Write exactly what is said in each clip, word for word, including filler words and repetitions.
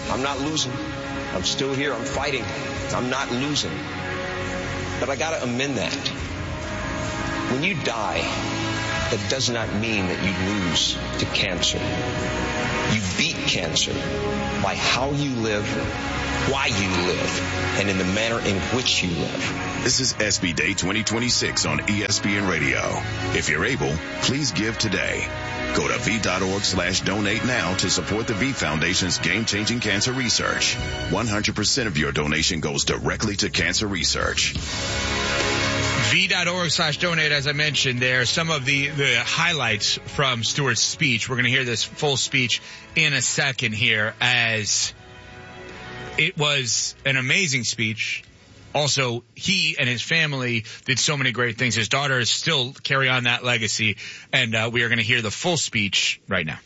I'm not losing. I'm still here. I'm fighting. I'm not losing. But I got to amend that. When you die, that does not mean that you lose to cancer. You beat cancer by how you live, why you live, and in the manner in which you live. This is S B Day twenty twenty-six on E S P N Radio. If you're able, please give today. Go to V.org slash donate now to support the V Foundation's game-changing cancer research. one hundred percent of your donation goes directly to cancer research. V.org slash donate, as I mentioned there, some of the, the highlights from Stewart's speech. We're going to hear this full speech in a second here, as it was an amazing speech. Also, he and his family did so many great things. His daughter is still carry on that legacy, and uh, we are going to hear the full speech right now.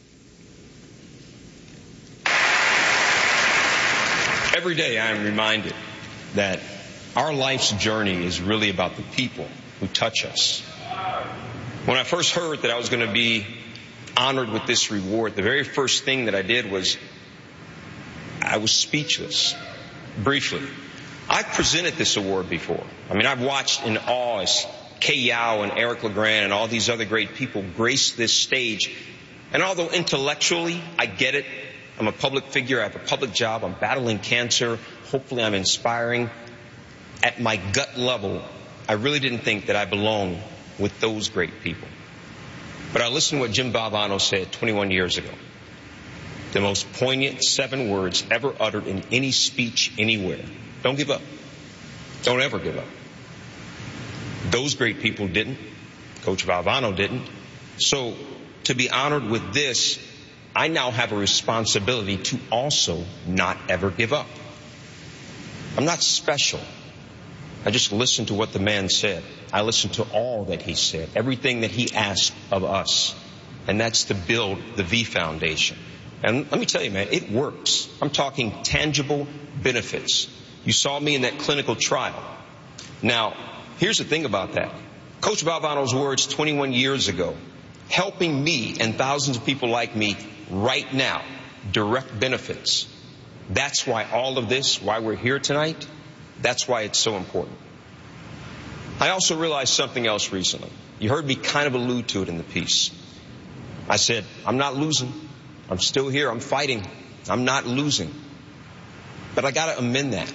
Every day I am reminded that our life's journey is really about the people who touch us. When I first heard that I was going to be honored with this reward, the very first thing that I did was I was speechless, briefly. I've presented this award before. I mean, I've watched in awe as Kay Yao and Eric LeGrand and all these other great people grace this stage. And although intellectually I get it, I'm a public figure, I have a public job, I'm battling cancer, hopefully I'm inspiring. At my gut level, I really didn't think that I belonged with those great people. But I listened to what Jim Valvano said twenty-one years ago. The most poignant seven words ever uttered in any speech anywhere. Don't give up. Don't ever give up. Those great people didn't. Coach Valvano didn't. So to be honored with this, I now have a responsibility to also not ever give up. I'm not special. I just listened to what the man said. I listened to all that he said, everything that he asked of us. And that's to build the V Foundation. And let me tell you, man, it works. I'm talking tangible benefits. You saw me in that clinical trial. Now, here's the thing about that. Coach Valvano's words twenty-one years ago, helping me and thousands of people like me right now, direct benefits. That's why all of this, why we're here tonight, that's why it's so important. I also realized something else recently. You heard me kind of allude to it in the piece. I said, I'm not losing. I'm still here. I'm fighting. I'm not losing. But I got to amend that.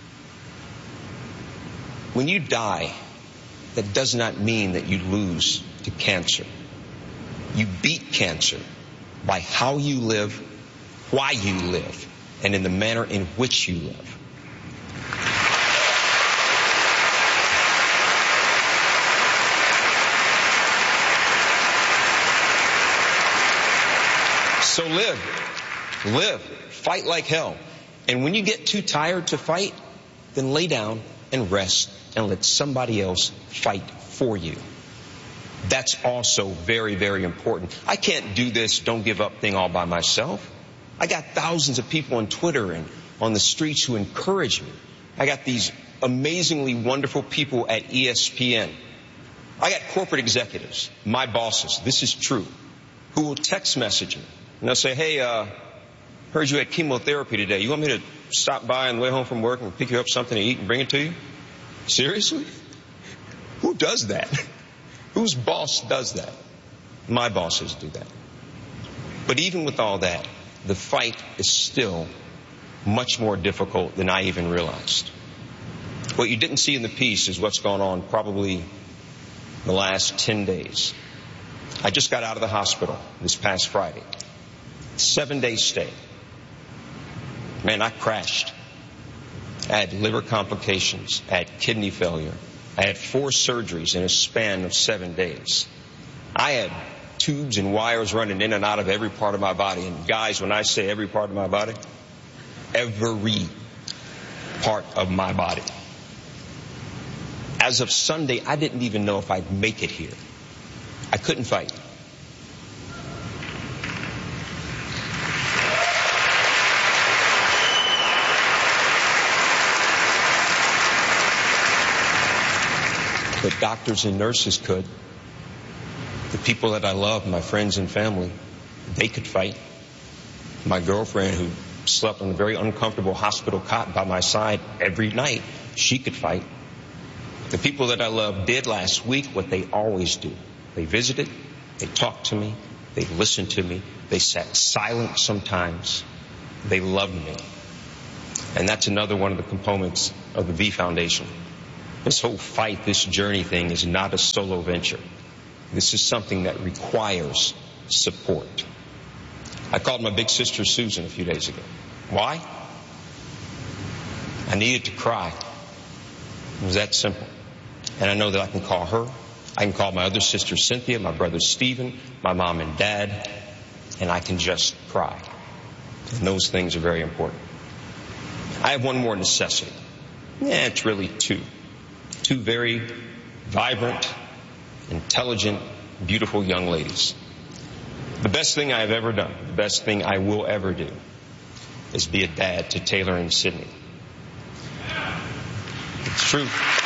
When you die, that does not mean that you lose to cancer. You beat cancer by how you live, why you live, and in the manner in which you live. So live, live, fight like hell. And when you get too tired to fight, then lay down and rest and let somebody else fight for you. That's also very, very important. I can't do this don't give up thing all by myself. I got thousands of people on Twitter and on the streets who encourage me. I got these amazingly wonderful people at E S P N. I got corporate executives, my bosses, this is true, who will text message me. And they'll say, hey, uh, heard you had chemotherapy today. You want me to stop by on the way home from work and pick you up something to eat and bring it to you? Seriously? Who does that? Whose boss does that? My bosses do that. But even with all that, the fight is still much more difficult than I even realized. What you didn't see in the piece is what's gone on probably the last ten days. I just got out of the hospital this past Friday. Seven day stay. Man, I crashed. I had liver complications. I had kidney failure. I had four surgeries in a span of seven days. I had tubes and wires running in and out of every part of my body. And guys, when I say every part of my body, every part of my body. As of Sunday, I didn't even know if I'd make it here. I couldn't fight. But doctors and nurses could. The people that I love, my friends and family, they could fight. My girlfriend, who slept on a very uncomfortable hospital cot by my side every night. She could fight. The people that I love did last week what they always do. They visited, they talked to me, they listened to me, they sat silent sometimes. They loved me. And that's another one of the components of the V Foundation. This whole fight, this journey thing is not a solo venture. This is something that requires support. I called my big sister Susan a few days ago. Why? I needed to cry. It was that simple. And I know that I can call her. I can call my other sister Cynthia, my brother Stephen, my mom and dad, and I can just cry. And those things are very important. I have one more necessity. Yeah, it's really two. Two very vibrant, intelligent, beautiful young ladies. The best thing I have ever done, the best thing I will ever do, is be a dad to Taylor and Sydney. It's true.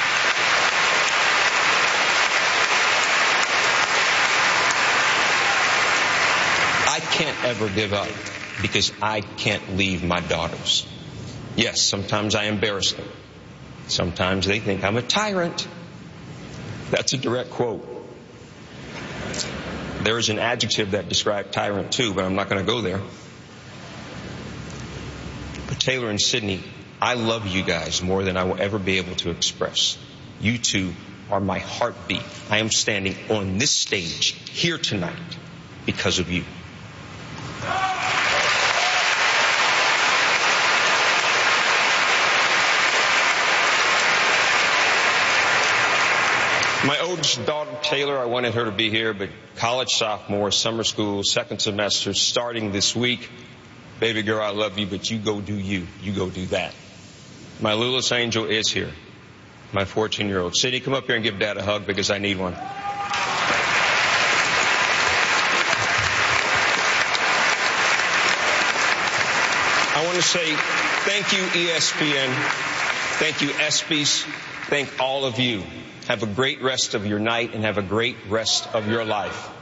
I can't ever give up because I can't leave my daughters. Yes, sometimes I embarrass them. Sometimes they think I'm a tyrant. That's a direct quote. There is an adjective that described tyrant too, but I'm not going to go there. But Taylor and Sydney, I love you guys more than I will ever be able to express. You two are my heartbeat. I am standing on this stage here tonight because of you. My oldest daughter, Taylor, I wanted her to be here, but college sophomore, summer school, second semester, starting this week. Baby girl, I love you, but you go do you. You go do that. My littlest angel is here, my fourteen-year-old. Sydney, come up here and give Dad a hug because I need one. I want to say thank you, E S P N. Thank you, ESPYs. Thank all of you. Have a great rest of your night and have a great rest of your life.